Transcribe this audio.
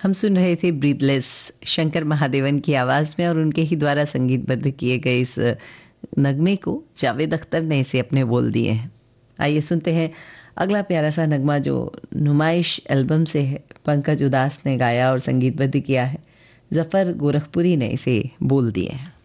हम सुन रहे थे ब्रीदलेस शंकर महादेवन की आवाज़ में और उनके ही द्वारा संगीतबद्ध किए गए इस नगमे को जावेद अख्तर ने इसे अपने बोल दिए हैं। आइए सुनते हैं अगला प्यारा सा नगमा जो नुमाइश एल्बम से है। पंकज उदास ने गाया और संगीतबद्ध किया है। जफ़र गोरखपुरी ने इसे बोल दिए हैं।